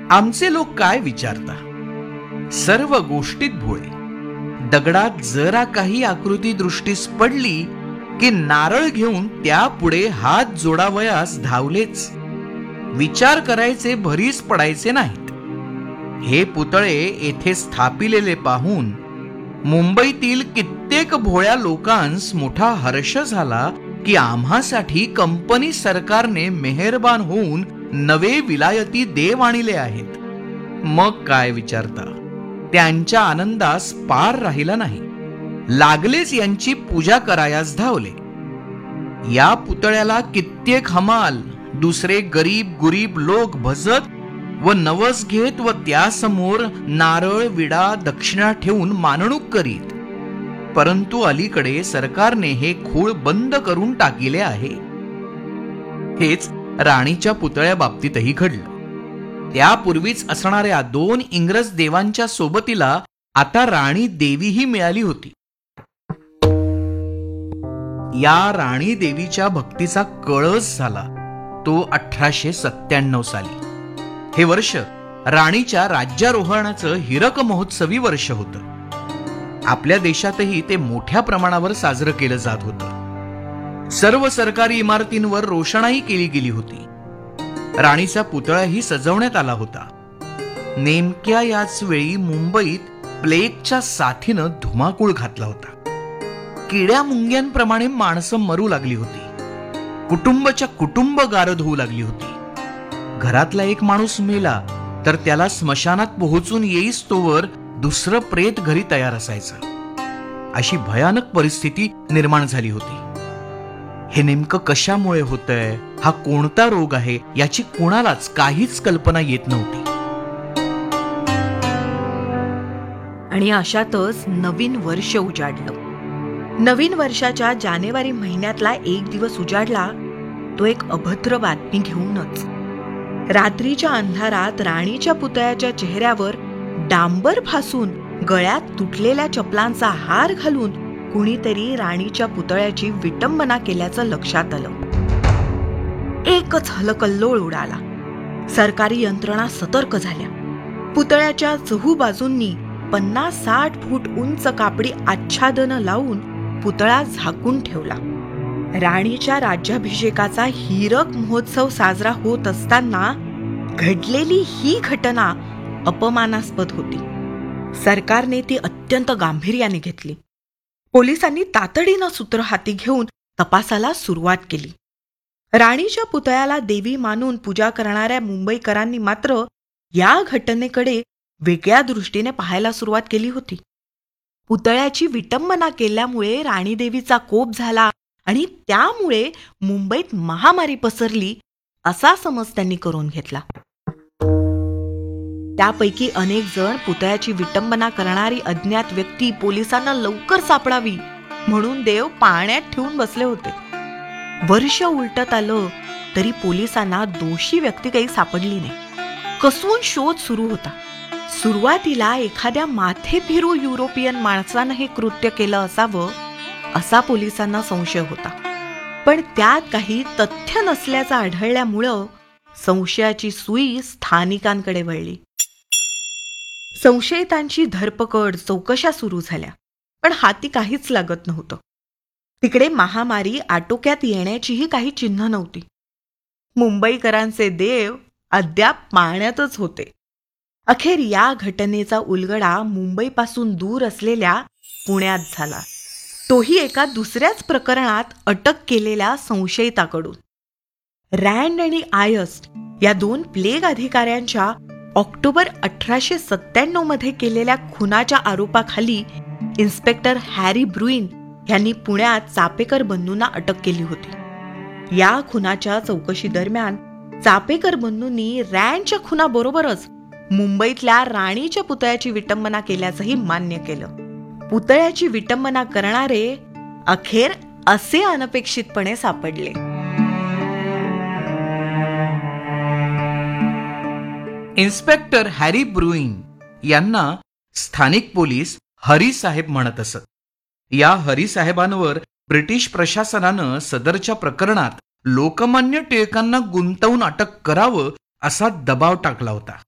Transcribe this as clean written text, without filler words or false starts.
आमचे लोक काय विचारता, सर्व गोष्टीत भोळे. दगडात जरा काही आकृती दृष्टीस पडली की नारळ घेऊन त्यापुढे हात जोडावयास धावलेच. विचार करायचे भरीस पडायचे नाहीत. हे पुतळे येथे स्थापिलेले पाहून मुंबईतील कित्येक भोळ्या लोकांस मोठा हर्ष झाला की आम्हासाठी कंपनी सरकारने मेहरबान होऊन नवे विलायती देव आणले आहेत. मग काय विचारता, त्यांच्या आनंदास पार राहिला नाही. लागलेच यांची पूजा करायास धावले. या पुतळ्याला कित्येक हमाल, दुसरे गरीब गुरीब लोक भजत व नवस घेत व त्यासमोर नारळ विडा दक्षिणा ठेवून मानणूक करीत. परंतु अलीकडे सरकारने हे खूळ बंद करून टाकिले आहे. हेच राणीच्या पुतळ्या बाबतीतही घडलं. त्यापूर्वीच असणाऱ्या 2 इंग्रज देवांच्या सोबतीला आता राणी देवीही मिळाली होती. या राणी देवीच्या भक्तीचा कळस झाला तो 1897 साली. हे वर्ष राणीच्या राज्यारोहणाचं हिरक महोत्सवी वर्ष होतं. आपल्या देशातही ते मोठ्या प्रमाणावर साजरं केलं जात होतं. सर्व सरकारी इमारतींवर रोषणाई केली गेली होती. राणीचा पुतळाही सजवण्यात आला होता. नेमक्या याच वेळी मुंबईत प्लेगच्या साथीनं धुमाकूळ घातला होता. किड्या मुंग्यांप्रमाणे माणसं मरू लागली होती. कुटुंबाच्या कुटुंब गारद होऊ लागली होती. घरातला एक माणूस मेला तर त्याला स्मशानात पोहोचून येईस तोवर दुसरं प्रेत घरी तयार असायचं. अशी भयानक परिस्थिती निर्माण झाली होती. हे नेमकं कशामुळे होतंय, हा कोणता रोग आहे, याची कोणालाच काहीच कल्पना येत नव्हती. आणि अशातच नवीन वर्ष उजाडलं. नवीन वर्षाच्या जानेवारी महिन्यातला एक दिवस उजाडला तो एक अभद्र बातमी घेऊनच. रात्रीच्या अंधारात राणीच्या पुतळ्याच्या चेहऱ्यावर डांबर फासून गळ्यात तुटलेल्या चपलांचा हार घालून कुणीतरी राणीच्या पुतळ्याची विटंबना केल्याचं लक्षात आलं. एकच हलकल्लोळ उडाला. सरकारी यंत्रणा सतर्क झाल्या. पुतळ्याच्या चहूबाजूंनी 50-60 फूट उंच कापडी आच्छादनं लावून पुतळा झाकून ठेवला. राणीच्या राज्याभिषेकाचा हिरक महोत्सव साजरा होत असताना घडलेली ही घटना अपमानास्पद होती. सरकारने ती अत्यंत गांभीर्याने घेतली. पोलिसांनी तातडीनं सूत्र हाती घेऊन तपासाला सुरुवात केली. राणीच्या पुतळ्याला देवी मानून पूजा करणाऱ्या मुंबईकरांनी मात्र या घटनेकडे वेगळ्या दृष्टीने पाहायला सुरुवात केली होती. पुतळ्याची विटंबना केल्यामुळे राणी देवीचा कोप झाला आणि त्यामुळे मुंबईत महामारी पसरली असा समज त्यांनी करून घेतला. त्यापैकी अनेक जण पुतळ्याची विटंबना करणारी अज्ञात व्यक्ती पोलिसांना लवकर सापडावी म्हणून देव पाण्यात ठेवून बसले होते. वर्ष उलटत आलं तरी पोलिसांना दोषी व्यक्ती काही सापडली नाही. कसून शोध सुरू होता. सुरुवातीला एखाद्या माथेफिरू युरोपियन माणसानं हे कृत्य केलं असावं असा पोलिसांना संशय होता. पण त्यात काही तथ्य नसल्याचं आढळल्यामुळं संशयाची सुई स्थानिकांकडे वळली. संशयितांची धरपकड, चौकशा सुरू झाल्या. पण हाती काहीच लागत नव्हतं. तिकडे महामारी आटोक्यात येण्याचीही काही चिन्ह नव्हती. मुंबईकरांचे देव अद्याप पाण्यातच होते. अखेर या घटनेचा उलगडा मुंबईपासून दूर असलेल्या पुण्यात झाला. तोही एका दुसऱ्याच प्रकरणात अटक केलेल्या संशयिताकडून. रँड आणि आयस्ट या 2 प्लेग अधिकाऱ्यांच्या ऑक्टोबर 1897 मध्ये केलेल्या खुनाच्या आरोपाखाली इन्स्पेक्टर हॅरी ब्रुइन यांनी पुण्यात चापेकर बंधूंना अटक केली होती. या खुनाच्या चौकशी दरम्यान चापेकर बंधूंनी रँडच्या खुनाबरोबरच मुंबईतल्या राणीच्या पुतळ्याची विटंबना केल्याचंही मान्य केलं. पुतळ्याची विटंबना करणारे अखेर असे अनपेक्षितपणे सापडले. इन्स्पेक्टर हॅरी ब्रुइन यांना स्थानिक पोलीस हरीसाहेब म्हणत असत. या हरीसाहेबांवर ब्रिटिश प्रशासनानं सदरच्या प्रकरणात लोकमान्य टिळकांना गुंतवून अटक करावं असा दबाव टाकला होता.